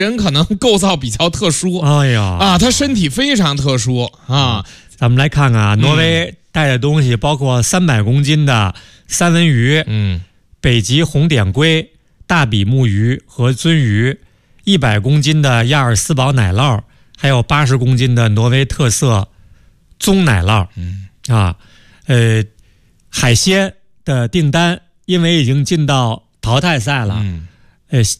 人可能构造比较特殊， 哎呀啊，他身体非常特殊啊。 咱们来看看啊，挪威带的东西包括300公斤的三文鱼，北极红点龟、大比目鱼和鳟鱼，100公斤的亚尔斯堡奶酪，还有80公斤的挪威特色棕奶酪。海鲜的订单因为已经进到淘汰赛了，